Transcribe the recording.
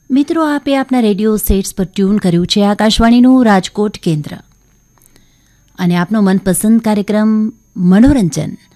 મિત્રો, આપે આપના રેડિયો સેટ્સ પર ટ્યુન કર્યું છે આકાશવાણીનું રાજકોટ કેન્દ્ર અને આપનો મનપસંદ કાર્યક્રમ મનોરંજન.